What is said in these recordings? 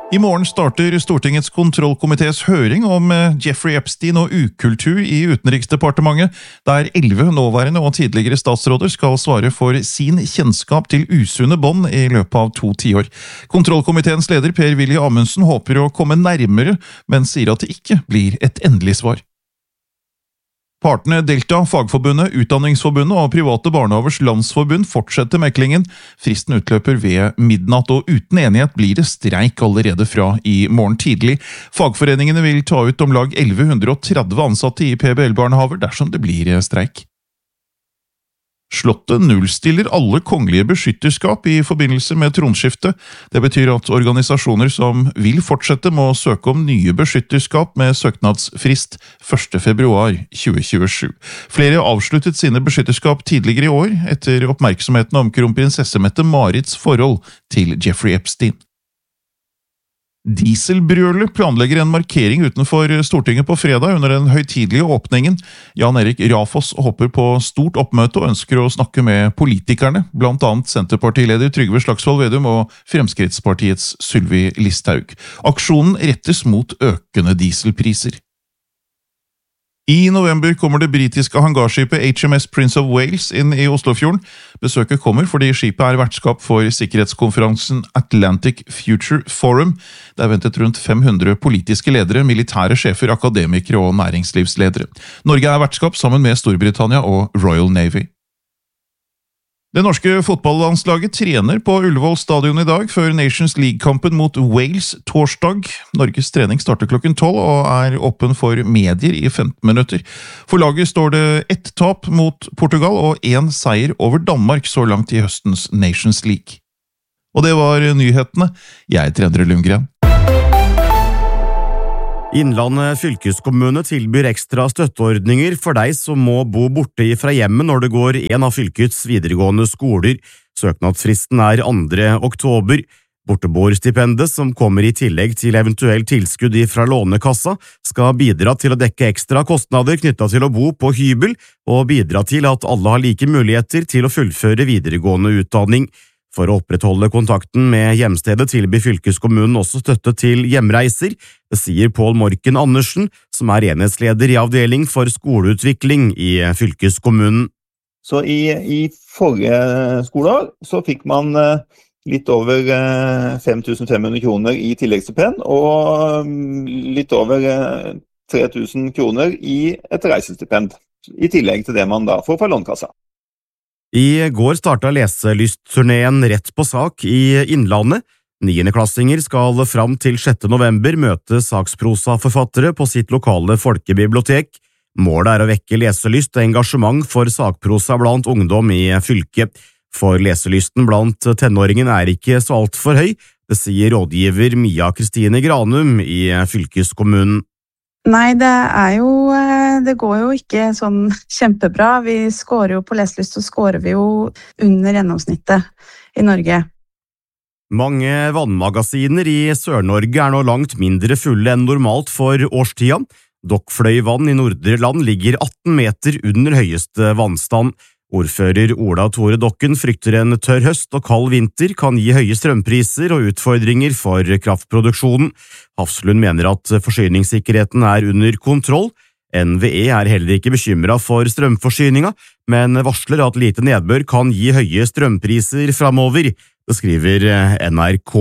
I morgen starter Stortingets kontrollkomités høring om Jeffrey Epstein og ukultur i Utenriksdepartementet, der 11 nåværende og tidligere statsråder skal svare for sin kjennskap til usunne bånd i løpet av 2 tiår. Kontrollkomiteens leder Per-Willy Amundsen håper å komme nærmere, men sier at det ikke blir et endelig svar. Partene Delta, Fagforbundet, Utdanningsforbundet og Private Barnehavers Landsforbund fortsetter meklingen. Fristen utløper ved midnatt, og uten enighet blir det streik allerede fra i morgen tidlig. Fagforeningene vil ta ut om lag 1130 ansatte i PBL-barnehaver dersom det blir streik. Slottet nullstiller alle kongelige beskytterskap i forbindelse med tronskiftet. Det betyr at organisasjoner som vil fortsette må søke om nye beskytterskap med søknadsfrist 1. februar 2027. Flere avsluttet sine beskytterskap tidligere i år, etter oppmerksomheten om kronprinsesse Mette-Marits forhold til Jeffrey Epstein. Dieselbrølet planlegger en markering utenfor Stortinget på fredag under den høytidelige åpningen. Jan Erik Rafoss håper på stort oppmøte og ønsker å snakke med politikerne, blant annet Senterpartileder Trygve Slagsvold Vedum og Fremskrittspartiets Sylvi Listhaug. Aksjonen rettes mot økende dieselpriser. I november kommer det britiske hangarskipet HMS Prince of Wales inn i Oslofjorden. Besøket kommer fordi skipet er vertskap for sikkerhetskonferansen Atlantic Future Forum. Det er ventet rundt 500 politiske ledere, militære sjefer, akademikere og næringslivsledere. Norge er vertskap sammen med Storbritannia og Royal Navy. Det norske fotballandslaget trener på Ullevål stadion i dag før Nations League-kampen mot Wales torsdag. Norges trening starter klokken 12 og er åpen for medier i 15 minutter. For laget står det 1 tap mot Portugal og 1 seier over Danmark så langt i høstens Nations League. Og det var nyhetene. Jeg heter Endre Lundgren. Innlandet fylkeskommune tilbyr ekstra støtteordninger for deg som må bo borte fra hjemmet når det går en av fylkets videregående skoler. Søknadsfristen er 2. oktober. Borteboerstipendet, som kommer i tillegg til eventuelt tilskudd fra Lånekassa, skal bidra til å dekke ekstra kostnader knyttet til å bo på hybel og bidra til at alle har like muligheter til å fullføre videregående utdanning. For å opprettholde kontakten med hjemstedet tilbyr fylkeskommunen også støtte til hjemreiser, det sier Pål Morken Andersen, som er enhetsleder i avdeling for skoleutvikling i fylkeskommunen. Så i forrige skoleår så fikk man litt over 5.500 kroner i tilleggsstipend og litt over 3.000 kroner i et reisestipend, i tillegg til det man da får fra Lånekassa. I går startet leselystturneen Rett på sak i Innlandet. 9.-klassinger skal fram til 6. november møte saksprosaforfattere på sitt lokale folkebibliotek. Målet er å vekke leselyst og engasjement for sakprosa blant ungdom i fylket. For leselysten blant tenåringen er ikke så alt for høy, det sier rådgiver Mia Kristine Granum i fylkeskommunen. Nei, det går jo ikke sånn kjempebra. Vi skårer jo på leselyst, så skårer vi jo under gjennomsnittet i Norge. Mange vannmagasiner i Sør-Norge er nå langt mindre fulle enn normalt for årstida. Dokkfløyvann i Nordre Land ligger 18 meter under høyeste vannstand. Ordfører Ola Tore Dokken frykter en tørr høst og kald vinter kan gi høye strømpriser og utfordringer for kraftproduksjonen. Hafslund mener at forsyningssikkerheten er under kontroll. NVE er heller ikke bekymret for strømforsyninga, men varsler at lite nedbør kan gi høye strømpriser fremover, det skriver NRK.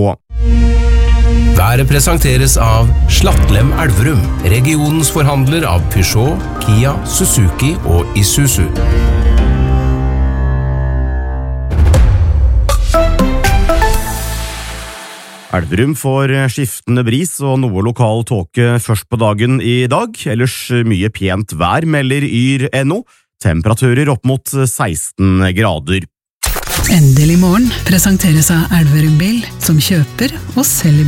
Været presenteres av Slattlem Elverum, regionens forhandler av Peugeot, Kia, Suzuki og Isuzu. Elverum får skiftende bris og noe lokal tåke først på dagen i dag, ellers mye pent vær, melder Yr.no. Temperaturer opp mot 16 grader. Endelig morgen presenteres av Elverum Bil, som kjøper og selger